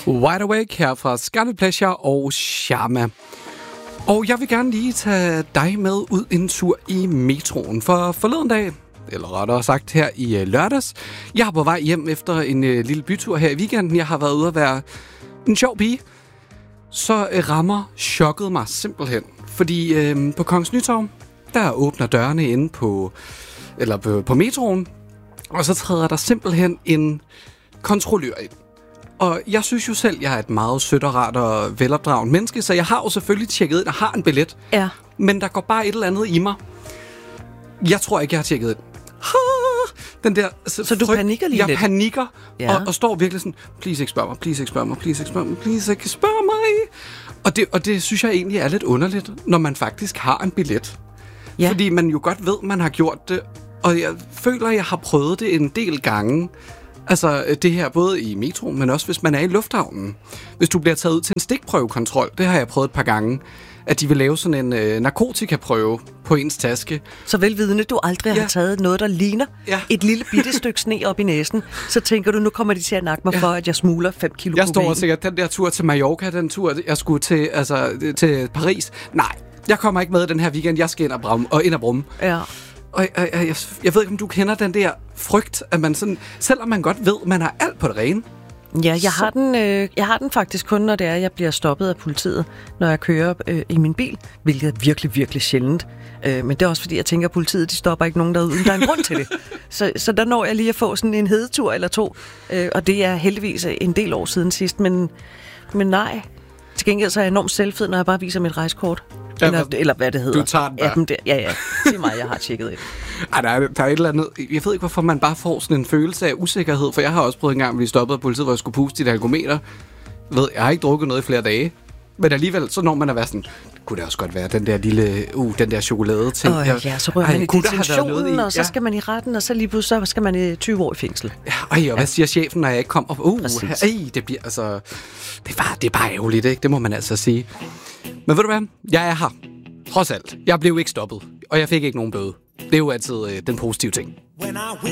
Wide Awake her fra Scarlet Pleasure og Sharma. Og jeg vil gerne lige tage dig med ud en tur i metroen. For forleden dag, eller rettere sagt her i lørdags, jeg er på vej hjem efter en lille bytur her i weekenden. Jeg har været ude at være en sjov pige. Så rammer chokket mig simpelthen. Fordi på Kongens Nytorv, der åbner dørene inde på metroen. Og så træder der simpelthen en kontrollør ind. Og jeg synes jo selv, jeg er et meget sødt og rart og velopdraget menneske, så jeg har jo selvfølgelig tjekket ind og har en billet. Ja. Men der går bare et eller andet i mig. Jeg tror ikke, jeg har tjekket ind. Den der, så du panikker lige lidt? Jeg panikker, ja. og står virkelig sådan, please ikke spørg mig, please ikke spørg mig, please ikke spørg mig, please ikke spørg mig. Og det synes jeg egentlig er lidt underligt, når man faktisk har en billet. Ja. Fordi man jo godt ved, man har gjort det, og jeg føler, jeg har prøvet det en del gange. Altså det her både i metroen, men også hvis man er i lufthavnen. Hvis du bliver taget ud til en stikprøvekontrol, det har jeg prøvet et par gange, at de vil lave sådan en narkotikaprøve på ens taske. Så velvidende, du aldrig har taget noget, der ligner et lille bitte stykke sne op i næsen, så tænker du, nu kommer de til at nakke mig for, at jeg smugler 5 kilo kokain. Jeg står og tænker, den der tur til Mallorca, den tur, jeg skulle til Paris. Nej, jeg kommer ikke med den her weekend, jeg skal ind og brumme. Ja. Og jeg ved ikke, om du kender den der frygt, at man sådan, selvom man godt ved, man har alt på det rene. Ja, jeg har den faktisk kun, når det er, jeg bliver stoppet af politiet, når jeg kører i min bil, hvilket er virkelig, virkelig sjældent. Men det er også fordi, jeg tænker, at politiet de stopper ikke nogen derude, uden der er en grund til det. Så der når jeg lige at få sådan en hedetur eller to, og det er heldigvis en del år siden sidst, men nej. Til gengæld så er jeg enormt selvfed, når jeg bare viser mit rejsekort. Eller hvad det hedder. Du tager den bare. Ja. Sig mig, jeg har tjekket ind. Ej, der er et eller andet. Jeg ved ikke, hvorfor man bare får sådan en følelse af usikkerhed, for jeg har også prøvet en gang at blive stoppet af politiet, hvor jeg skulle puste dit algometer. Jeg har ikke drukket noget i flere dage. Men alligevel, så når man er sådan, kunne det også godt være den der lille, den der chokolade ting. Så rører man i detentionen, og så skal man i retten, og så lige pludselig, så skal man i 20 år i fængsel. Ja, og hvad siger chefen, når jeg ikke kommer? Det bliver altså, det er bare ærgerligt, ikke? Det må man altså sige. Men ved du hvad? Jeg er her. Trods alt. Jeg blev ikke stoppet, og jeg fik ikke nogen bøde. Det er jo altid den positive ting. When I